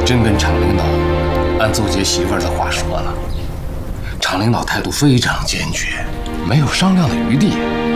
真跟厂领导按邹杰媳妇儿的话说了，厂领导态度非常坚决，没有商量的余地。